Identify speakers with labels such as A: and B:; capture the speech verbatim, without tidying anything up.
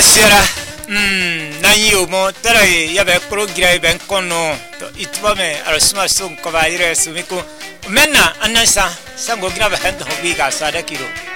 A: Sera, hmm, nanyo mo tarai ya be kuro gira ben kono to itbame arasma sum kawaire sumiku menna anasa sango gira ben to biga sada kiro